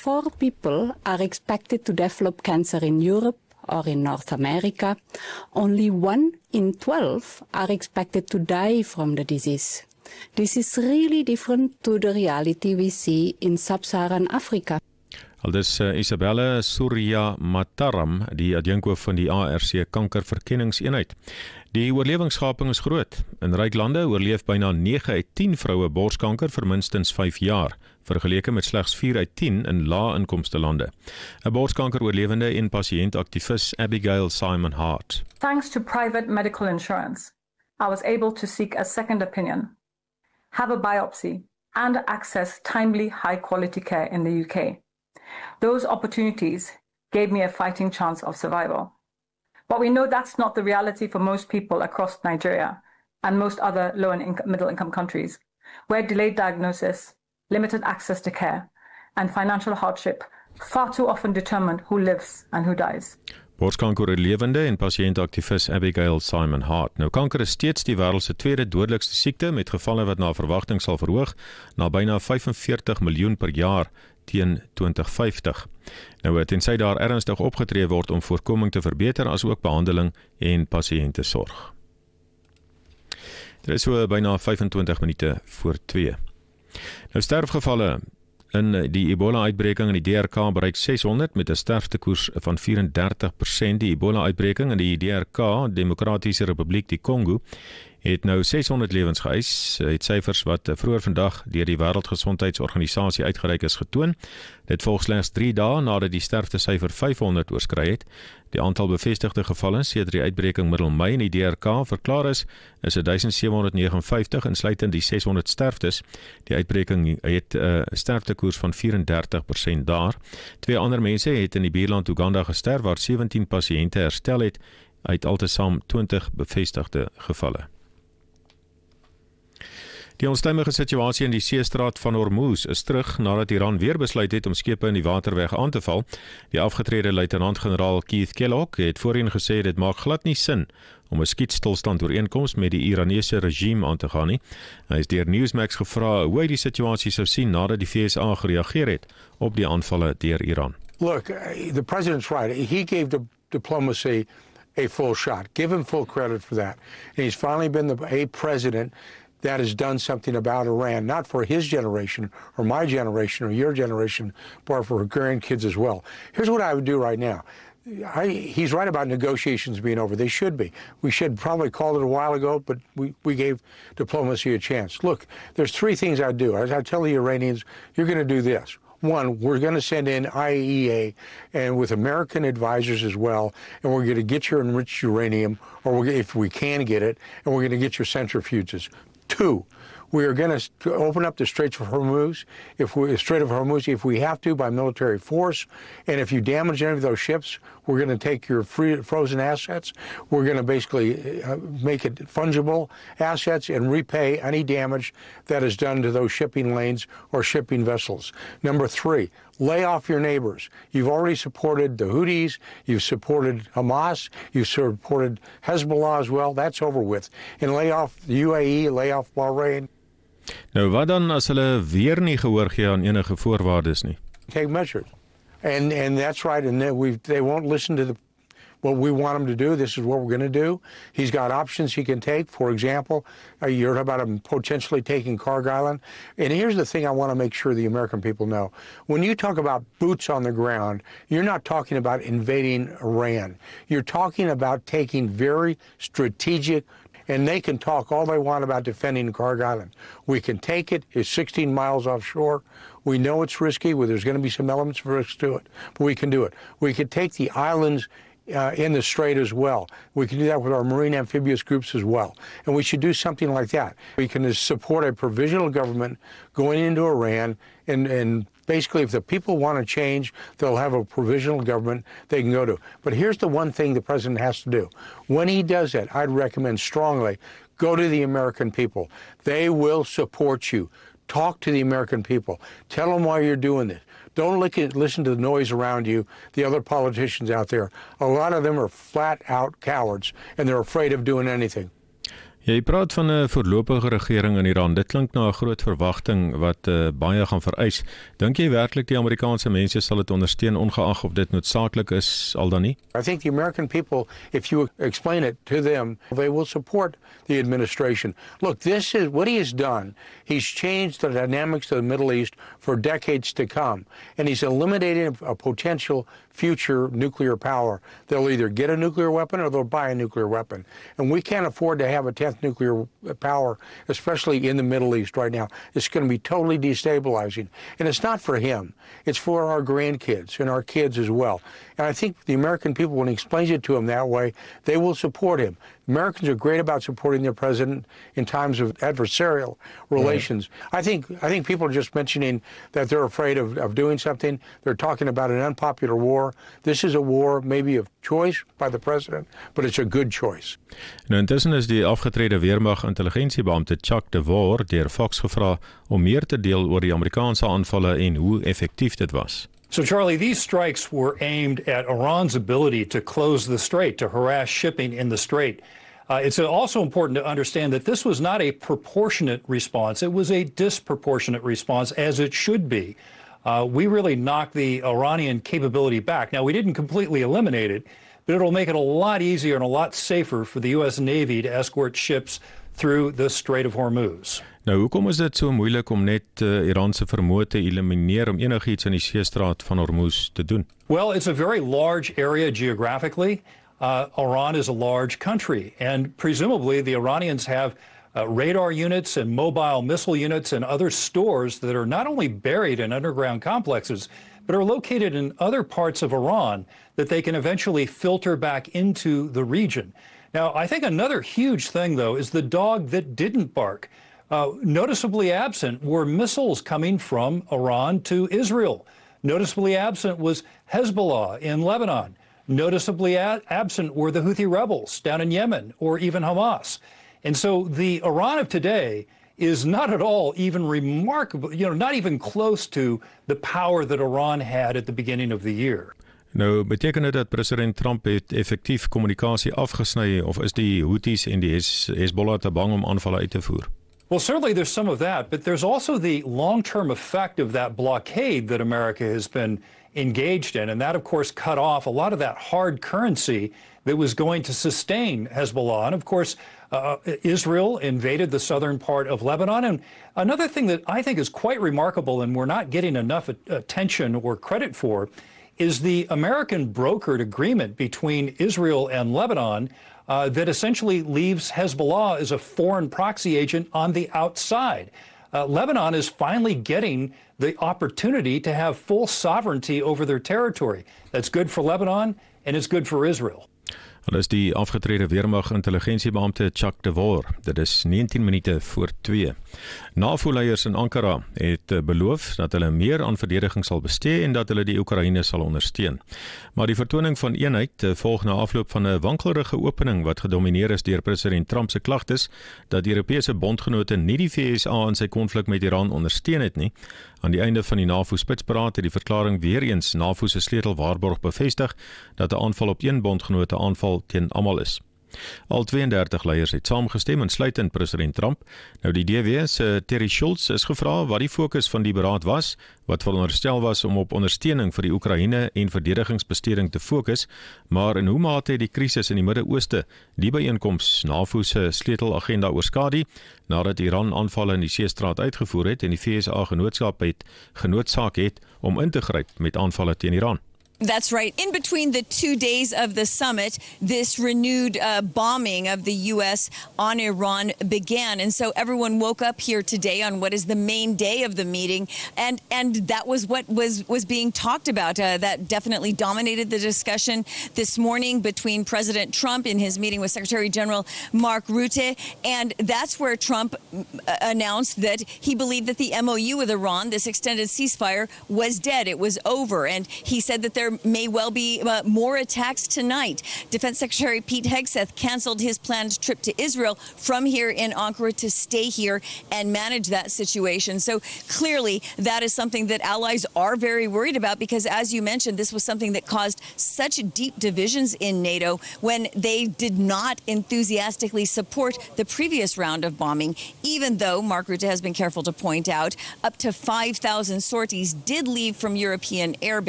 4 people are expected to develop cancer in Europe or in North America. Only 1 in 12 are expected to die from the disease. This is really different to the reality we see in sub-Saharan Africa. Aldus Isabelle Surya Mataram, die adjunkhoof van die ARC kankerverkenningseenheid. Die oorlewingsgaping is groot. In ryk lande oorleef byna 9 uit 10 vroue borskanker vir minstens 5 jaar, vergeleke met slegs 4 uit 10 in lae-inkomste lande. 'n Borskankeroorlewende en pasiëntaktivis Abigail Simon Hart. Thanks to private medical insurance, I was able to seek a second opinion, have a biopsy, and access timely, high-quality care in the UK. Those opportunities gave me a fighting chance of survival. But we know that's not the reality for most people across Nigeria and most other low and middle-income countries, where delayed diagnosis, limited access to care, and financial hardship far too often determine who lives and who dies. Borskankeroorlewende en pasiëntaktivis Abigail Simon Hart. Nou, kanker is steeds die wêreld se tweede dodelikste siekte, met gevalle wat na verwagting sal verhoog na byna 45 miljoen per jaar teen 2050. Nou, tensy daar ernstig opgetree word om voorkoming te verbeter, as ook behandeling en pasiëntesorg. Dit is so byna 25 minute voor 2. Nou, sterfgevalle in die Ebola-uitbreking in die DRK bereik 600 met 'n sterftekoers van 34%. Die Ebola-uitbreking in die DRK, Demokratiese Republiek die Kongo, het nou 600 lewens geëis, het syfers wat vroeër vandag deur die Wêreldgesondheidsorganisasie uitgereik is getoon. Dit volg slegs 3 dae nadat die sterftesyfer 500 oorskry het. Die aantal bevestigde gevalle sedert die uitbreking middel Mei in die DRK verklaar is 1759, insluitend die 600 sterftes. Die uitbreking het 'n sterftekoers van 34% daar. 2 ander mense het in die buurland Uganda gesterf, waar 17 pasiënte herstel het uit altesaam 20 bevestigde gevalle. Die onstuimige situasie in die seestraat van Hormuz is terug nadat Iran weer besluit het om skepe in die waterweg aan te val. Die afgetrede luitenant-generaal Keith Kellogg het voorheen gesê dit maak glad nie sin om 'n skietstilstand ooreenkoms met die Iranese regime aan te gaan nie. Hy is deur Newsmax gevra hoe hy die situasie sou sien nadat die VSA gereageer het op die aanvalle deur Iran. Look, the president's right. He gave the diplomacy a full shot. Give him full credit for that. And he's finally been a president that has done something about Iran, not for his generation or my generation or your generation, but for grandkids as well. Here's what I would do right now. He's right about negotiations being over. They should be. We should probably call it a while ago, but we gave diplomacy a chance. Look, there's 3 things I'd do. As I tell the Iranians, you're going to do this. 1, we're going to send in IAEA and with American advisors as well, and we're going to get your enriched uranium, or if we can get it, and we're going to get your centrifuges. 2, we are going to open up the Strait of Hormuz if we have to by military force. And if you damage any of those ships, we're going to take your frozen assets. We're going to basically make it fungible assets and repay any damage that is done to those shipping lanes or shipping vessels. Number 3, lay off your neighbors. You've already supported the Houthis, you've supported Hamas, you've supported Hezbollah as well. That's over with. And lay off the UAE, lay off Bahrain. Nou, wat dan as hulle weer nie gehoor gee aan enige voorwaardes nie? Take measures. And that's right. And they won't listen to what we want them to do. This is what we're going to do. He's got options he can take. For example, you heard about him potentially taking Cargill Island. And here's the thing I want to make sure the American people know. When you talk about boots on the ground, you're not talking about invading Iran. You're talking about taking very strategic, and they can talk all they want about defending Cargill Island. We can take it. It's 16 miles offshore. We know it's risky. Well, there's going to be some elements of risk to it, but we can do it. We can take the islands in the strait as well. We can do that with our marine amphibious groups as well. And we should do something like that. We can support a provisional government going into Iran, and basically if the people want to change, they'll have a provisional government they can go to. But here's the one thing the president has to do. When he does that, I'd recommend strongly, go to the American people. They will support you. Talk to the American people. Tell them why you're doing this. Don't listen to the noise around you, the other politicians out there. A lot of them are flat-out cowards, and they're afraid of doing anything. Jy praat van 'n voorlopige regering in Iran. Dit klink na 'n groot verwagting wat baie gaan vereis. Dink jy werklik die Amerikaanse mense sal dit ondersteun ongeag of dit noodsaaklik is al dan nie? I think the American people, if you explain it to them, they will support the administration. Look, this is what he has done. He's changed the dynamics of the Middle East for decades to come, and he's eliminated a potential future nuclear power. They'll either get a nuclear weapon or they'll buy a nuclear weapon. And we can't afford to have a 10th nuclear power, especially in the Middle East right now. It's going to be totally destabilizing. And it's not for him. It's for our grandkids and our kids as well. And I think the American people, when he explains it to them that way, they will support him. Americans are great about supporting their president in times of adversarial relations. Right. I think people are just mentioning that they're afraid of doing something. They're talking about an unpopular war. This is a war maybe of choice by the president, but it's a good choice. Nou intussen is die afgetrede weermag intelligensiebeampte Chuck DeVore deur Fox gevra om meer te deel oor die Amerikaanse aanvalle en hoe effektief dit was. So, Charlie, these strikes were aimed at Iran's ability to close the strait, to harass shipping in the strait. It's also important to understand that this was not a proportionate response. It was a disproportionate response, as it should be. We really knocked the Iranian capability back. Now, we didn't completely eliminate it, but it'll make it a lot easier and a lot safer for the U.S. Navy to escort ships through the Strait of Hormuz. Nou, hoekom is dit so moeilik om net Iran se vermoë te elimineer om enigiets in die seestraat van Hormuz te doen? Well, it's a very large area geographically. Iran is a large country, and presumably the Iranians have radar units and mobile missile units and other stores that are not only buried in underground complexes, but are located in other parts of Iran that they can eventually filter back into the region. Now, I think another huge thing, though, is the dog that didn't bark. Noticeably absent were missiles coming from Iran to Israel. Noticeably absent was Hezbollah in Lebanon. Noticeably absent were the Houthi rebels down in Yemen or even Hamas. And so the Iran of today is not at all even remarkable, not even close to the power that Iran had at the beginning of the year. Nou, beteken dit dat president Trump het effektief kommunikasie afgesny of is die Houthis en die Hezbollah te bang om aanvalle uit te voer? Well, certainly there's some of that, but there's also the long-term effect of that blockade that America has been engaged in, and that, of course, cut off a lot of that hard currency that was going to sustain Hezbollah. And, of course, Israel invaded the southern part of Lebanon. And another thing that I think is quite remarkable and we're not getting enough attention or credit for is the American brokered agreement between Israel and Lebanon that essentially leaves Hezbollah as a foreign proxy agent on the outside. Lebanon is finally getting the opportunity to have full sovereignty over their territory. That's good for Lebanon and it's good for Israel. Hulle is die afgetrede weermag intelligensiebeampte Chuck DeVore. Dit is 19 minute voor 2. NAVO-leiers in Ankara het beloof dat hulle meer aan verdediging sal bestee en dat hulle die Oekraïne sal ondersteun. Maar die vertoning van eenheid volg na afloop van 'n wankelrige opening wat gedomeineer is deur president Trump se klagtes dat die Europese bondgenote nie die VSA in sy konflik met Iran ondersteun het nie. Aan die einde van die NAVO-spitsberaad het die verklaring weer eens NAVO se sleutelwaarborg bevestig dat 'n aanval op een bondgenoot 'n aanval teen almal is. Al 32 leiers het saamgestem, insluitend president Trump. Nou die DW se Terry Schultz is gevra wat die fokus van die beraad was, wat veronderstel was om op ondersteuning vir die Oekraïne en verdedigingsbesteding te fokus, maar in hoe mate het die krisis in die Midde-Ooste die byeenkoms NAVO se sleutelagenda oorskadu, nadat Iran aanvalle in die seestraat uitgevoer het en die VSA genoodsaak het om in te gryp met aanvalle teen Iran. That's right. In between the 2 days of the summit, this renewed bombing of the U.S. on Iran began. And so everyone woke up here today on what is the main day of the meeting. And that was what was being talked about. That definitely dominated the discussion this morning between President Trump in his meeting with Secretary General Mark Rutte. And that's where Trump announced that he believed that the MOU with Iran, this extended ceasefire, was dead. It was over. And he said that there there may well be more attacks tonight. Defense Secretary Pete Hegseth canceled his planned trip to Israel from here in Ankara to stay here and manage that situation. So clearly that is something that allies are very worried about, because as you mentioned, this was something that caused such deep divisions in NATO when they did not enthusiastically support the previous round of bombing, even though Mark Rutte has been careful to point out up to 5,000 sorties did leave from European air bases.